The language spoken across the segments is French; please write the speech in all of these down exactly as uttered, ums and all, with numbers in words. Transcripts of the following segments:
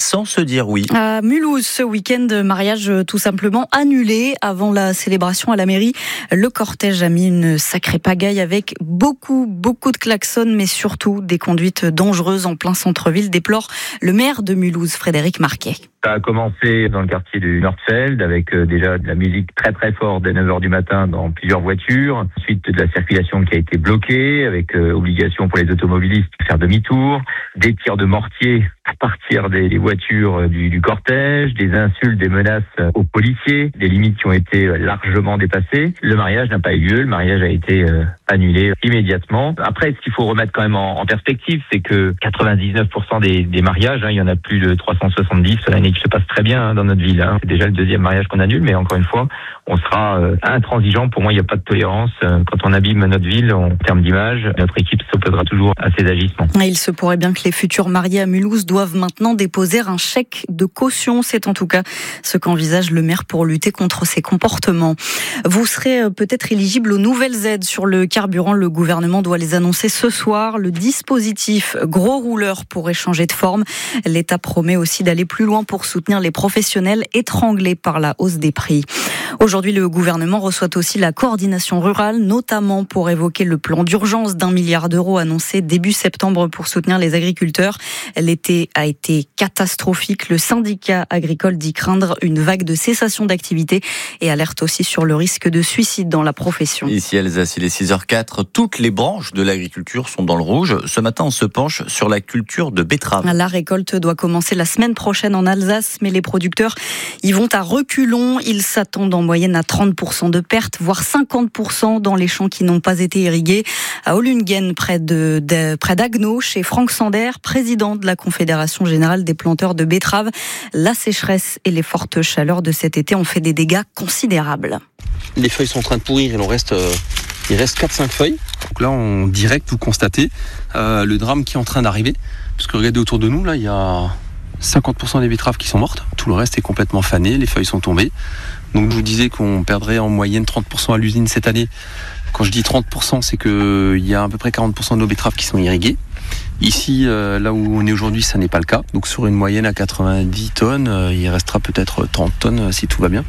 sans se dire oui. À Mulhouse, ce week-end, mariage tout simplement annulé avant la célébration à la mairie. Le cortège a mis une sacrée pagaille avec beaucoup, beaucoup de klaxons, mais surtout des conduites dangereuses en plein centre-ville, déplore le maire de Mulhouse, Frédéric Marquet. Ça a commencé dans le quartier du Nordfeld avec euh, déjà de la musique très très forte dès neuf heures du matin dans plusieurs voitures. Ensuite de la circulation qui a été bloquée avec euh, obligation pour les automobilistes de faire demi-tour, des tirs de mortier à partir des, des voitures du, du cortège, des insultes, des menaces aux policiers, des limites qui ont été largement dépassées. Le mariage n'a pas eu lieu, le mariage a été euh, annulé immédiatement. Après, ce qu'il faut remettre quand même en, en perspective, c'est que quatre-vingt-dix-neuf pour cent des, des mariages, hein, il y en a plus de trois cent soixante-dix l'année qui se passe très bien hein, dans notre ville. Hein. C'est déjà le deuxième mariage qu'on annule, mais encore une fois, on sera euh, intransigeant. Pour moi, il n'y a pas de tolérance. Euh, quand on abîme notre ville en termes d'image, notre équipe s'opposera toujours à ces agissements. Il se pourrait bien que les futurs mariés à Mulhouse doivent maintenant déposer un chèque de caution. C'est en tout cas ce qu'envisage le maire pour lutter contre ces comportements. Vous serez peut-être éligible aux nouvelles aides sur le carburant. Le gouvernement doit les annoncer ce soir. Le dispositif gros rouleur pourrait changer de forme. L'État promet aussi d'aller plus loin pour soutenir les professionnels étranglés par la hausse des prix. Aujourd'hui, le gouvernement reçoit aussi la coordination rurale, notamment pour évoquer le plan d'urgence d'un milliard d'euros annoncé début septembre pour soutenir les agriculteurs. L'été a été catastrophique. Le syndicat agricole dit craindre une vague de cessation d'activité et alerte aussi sur le risque de suicide dans la profession. Ici à Alsace, il est six heures quatre. Toutes les branches de l'agriculture sont dans le rouge. Ce matin, on se penche sur la culture de betterave. La récolte doit commencer la semaine prochaine en Alsace, mais les producteurs y vont à reculons. Ils s'attendent en moyenne à trente pour cent de pertes, voire cinquante pour cent dans les champs qui n'ont pas été irrigués. À Ohlungen, près de, de près d'Agno, chez Franck Sander, président de la Confédération générale des planteurs de betteraves, la sécheresse et les fortes chaleurs de cet été ont fait des dégâts considérables. Les feuilles sont en train de pourrir, il en reste, euh, il reste quatre cinq feuilles. Donc là, en direct, vous constatez euh, le drame qui est en train d'arriver. Parce que regardez autour de nous, là, il y a cinquante pour cent des betteraves qui sont mortes. Tout le reste est complètement fané, les feuilles sont tombées. Donc je vous disais qu'on perdrait en moyenne trente pour cent à l'usine cette année. Quand je dis trente pour cent, c'est qu'il y a à peu près quarante pour cent de nos betteraves qui sont irriguées. Ici, euh, là où on est aujourd'hui, ça n'est pas le cas. Donc sur une moyenne à quatre-vingt-dix tonnes, euh, il restera peut-être trente tonnes euh, si tout va bien.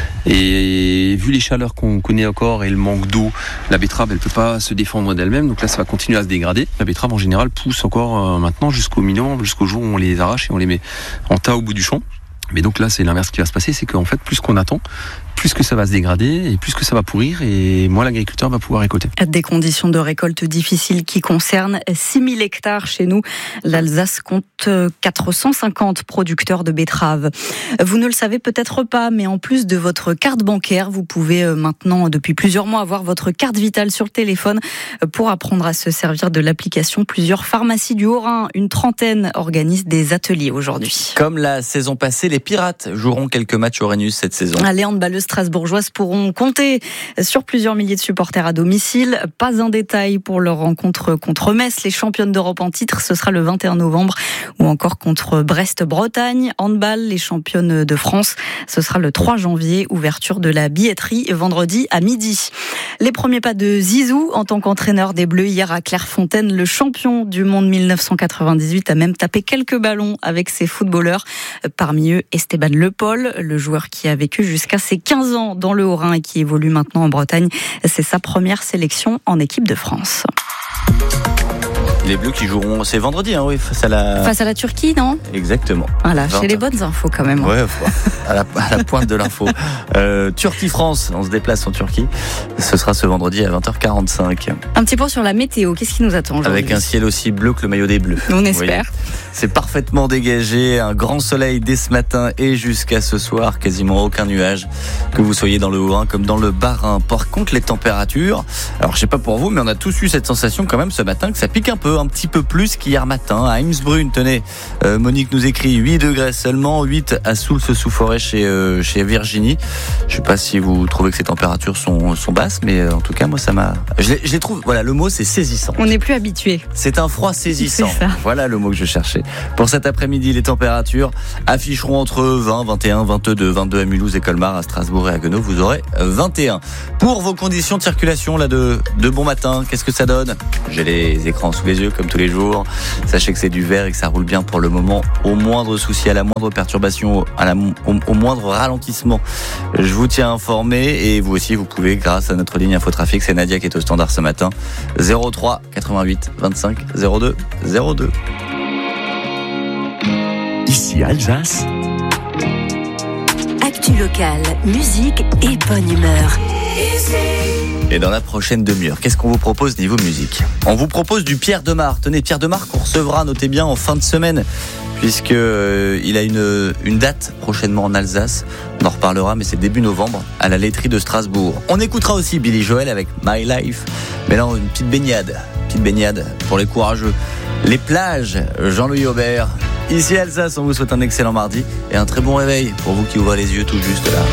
Et vu les chaleurs qu'on connaît encore et le manque d'eau, la betterave, elle peut pas se défendre d'elle-même. Donc là, ça va continuer à se dégrader. La betterave, en général, pousse encore euh, maintenant jusqu'au minimum, jusqu'au jour où on les arrache et on les met en tas au bout du champ. Mais donc là, c'est l'inverse qui va se passer, c'est qu'en fait, plus qu'on attend, plus que ça va se dégrader et plus que ça va pourrir et moins l'agriculteur va pouvoir récolter. Des conditions de récolte difficiles qui concernent six mille hectares chez nous. L'Alsace compte quatre cent cinquante producteurs de betteraves. Vous ne le savez peut-être pas, mais en plus de votre carte bancaire, vous pouvez maintenant, depuis plusieurs mois, avoir votre carte vitale sur le téléphone pour apprendre à se servir de l'application. Plusieurs pharmacies du Haut-Rhin, une trentaine, organisent des ateliers aujourd'hui. Comme la saison passée, les Pirates joueront quelques matchs au Rhenus cette saison. Les handballeuses strasbourgeoises pourront compter sur plusieurs milliers de supporters à domicile. Pas un détail pour leur rencontre contre Metz, les championnes d'Europe en titre. Ce sera le vingt et un novembre. Ou encore contre Brest-Bretagne. Handball, les championnes de France. Ce sera le trois janvier. Ouverture de la billetterie vendredi à midi. Les premiers pas de Zizou en tant qu'entraîneur des Bleus hier à Clairefontaine. Le champion du monde mille neuf cent quatre-vingt-dix-huit a même tapé quelques ballons avec ses footballeurs. Parmi eux, Esteban Le Paul, le joueur qui a vécu jusqu'à ses quinze ans dans le Haut-Rhin et qui évolue maintenant en Bretagne. C'est sa première sélection en équipe de France. Les Bleus qui joueront, c'est vendredi, hein, oui, face à la... Face à la Turquie, non ? Exactement. Voilà, j'ai les bonnes infos quand même. Ouais, à la, à la pointe de l'info. Euh, Turquie-France, on se déplace en Turquie. Ce sera ce vendredi à vingt heures quarante-cinq. Un petit point sur la météo, qu'est-ce qui nous attend aujourd'hui ? Avec un ciel aussi bleu que le maillot des Bleus. On espère. C'est parfaitement dégagé, un grand soleil dès ce matin et jusqu'à ce soir, quasiment aucun nuage, que vous soyez dans le Haut-Rhin comme dans le Bas-Rhin. Par contre, les températures, alors je sais pas pour vous, mais on a tous eu cette sensation quand même ce matin que ça pique un peu, un petit peu plus qu'hier matin. À Heimsbrunn, tenez, euh, Monique nous écrit huit degrés seulement, huit à Soultz-sous-Forêt chez, euh, chez Virginie. Je sais pas si vous trouvez que ces températures sont, sont basses, mais euh, en tout cas, moi ça m'a... Je les, je les trouve, voilà, le mot c'est saisissant. On n'est plus habitué. C'est un froid saisissant. Voilà le mot que je cherchais. Pour cet après-midi, les températures afficheront entre vingt, vingt et un, vingt-deux, vingt-deux à Mulhouse et Colmar, à Strasbourg et à Haguenau, vous aurez vingt et un. Pour vos conditions de circulation là de, de bon matin, qu'est-ce que ça donne? J'ai les écrans sous les yeux comme tous les jours. Sachez que c'est du vert et que ça roule bien pour le moment. Au moindre souci, à la moindre perturbation, à la, au, au moindre ralentissement, je vous tiens informé. Et vous aussi, vous pouvez, grâce à notre ligne Infotrafic, c'est Nadia qui est au standard ce matin, zéro trois quatre-vingt-huit vingt-cinq zéro deux zéro deux. Ici Alsace. Actu locale, musique et bonne humeur. Et dans la prochaine demi-heure, qu'est-ce qu'on vous propose niveau musique? On vous propose du Pierre Demar. Tenez, Pierre Demar qu'on recevra, notez bien, en fin de semaine, puisque euh, il a une, une date prochainement en Alsace. On en reparlera, mais c'est début novembre, à la laiterie de Strasbourg. On écoutera aussi Billy Joel avec My Life. Mais là, une petite baignade, petite baignade pour les courageux. Les plages, Jean-Louis Aubert. Ici Alsace, on vous souhaite un excellent mardi et un très bon réveil pour vous qui ouvrez les yeux tout juste là.